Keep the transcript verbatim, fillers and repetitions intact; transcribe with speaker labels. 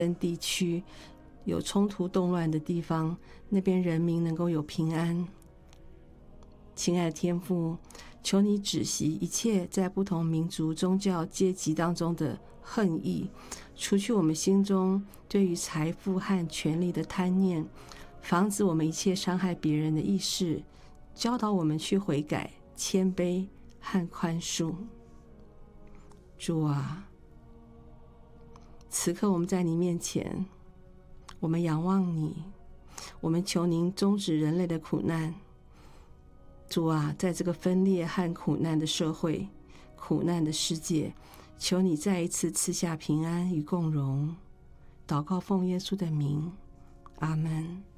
Speaker 1: 跟地区有冲突动乱的地方，那边人民能够有平安。亲爱的天父，求你止息一切在不同民族、宗教、阶级当中的恨意，除去我们心中对于财富和权力的贪念，防止我们一切伤害别人的意识，教导我们去悔改、谦卑和宽恕。主啊，此刻我们在你面前，我们仰望你，我们求您终止人类的苦难。主啊，在这个分裂和苦难的社会、苦难的世界，求你再一次赐下平安与共荣。祷告奉耶稣的名，阿们。